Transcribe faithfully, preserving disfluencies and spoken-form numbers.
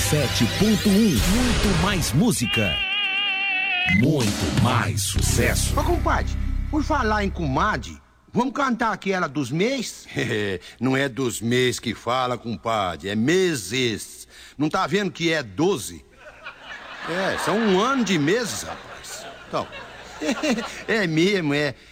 sete ponto um. Muito mais música. Muito mais sucesso. Ô, compadre, por falar em comadre, vamos cantar aquela dos meses? Não é dos meses que fala, compadre, é meses. Não tá vendo que é doze? É, são um ano de meses, rapaz. Então, é mesmo, é.